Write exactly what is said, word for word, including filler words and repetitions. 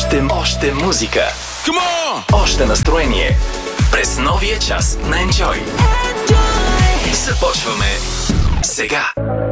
Още, още музика. Още настроение. През новия час на Enjoy. Започваме сега.